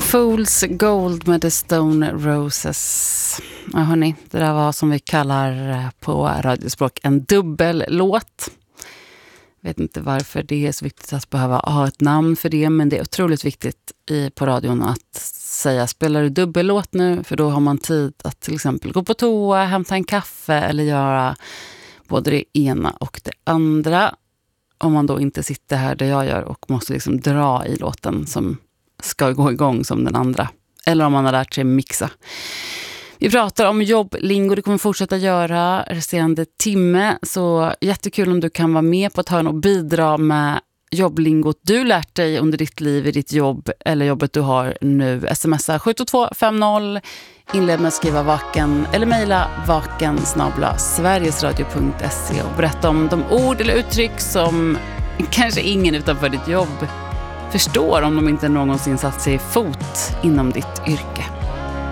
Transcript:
Fool's Gold med The Stone Roses. Ja, hörni, det där var som vi kallar på radiospråk en dubbellåt. Jag vet inte varför det är så viktigt att behöva ha ett namn för det, men det är otroligt viktigt på radion att säga spelar du dubbellåt nu, för då har man tid att till exempel gå på toa, hämta en kaffe eller göra både det ena och det andra. Om man då inte sitter här där jag gör och måste liksom dra i låten som ska gå igång som den andra. Eller om man har lärt sig mixa. Vi pratar om jobblingo, det kommer vi fortsätta göra resterande timme. Så jättekul om du kan vara med på ett hörn och bidra med jobblingot du lärt dig under ditt liv i ditt jobb eller jobbet du har nu. Smsa 72250, inled med att skriva vaken eller mejla vaken@sverigesradio.se och berätta om de ord eller uttryck som kanske ingen utanför ditt jobb förstår om de inte någonsin satt sig fot inom ditt yrke.